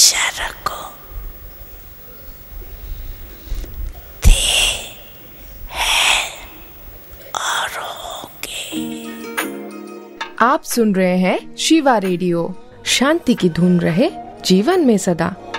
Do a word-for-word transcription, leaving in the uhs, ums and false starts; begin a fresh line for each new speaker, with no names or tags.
हमेशा रखो। थे, हैं और होंगे।
आप सुन रहे हैं शिवा रेडियो। शांति की धुन रहे जीवन में सदा।